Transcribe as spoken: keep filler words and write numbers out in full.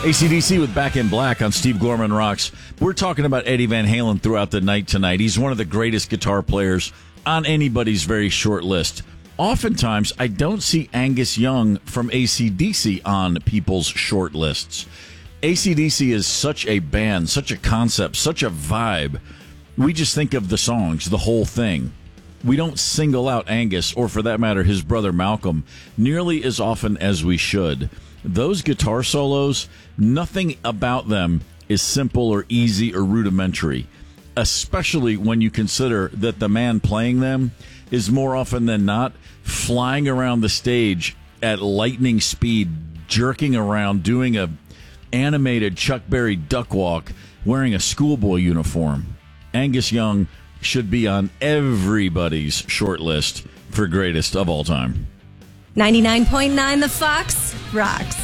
A C D C with Back in Black on Steve Gorman Rocks. We're talking about Eddie Van Halen throughout the night tonight. He's one of the greatest guitar players on anybody's very short list. Oftentimes, I don't see Angus Young from A C D C on people's short lists. A C D C is such a band, such a concept, such a vibe. We just think of the songs, the whole thing. We don't single out Angus, or for that matter, his brother Malcolm, nearly as often as we should. Those guitar solos, nothing about them is simple or easy or rudimentary, especially when you consider that the man playing them is more often than not flying around the stage at lightning speed, jerking around, doing a animated Chuck Berry duck walk, wearing a schoolboy uniform. Angus Young should be on everybody's short list for greatest of all time. ninety-nine point nine The Fox rocks.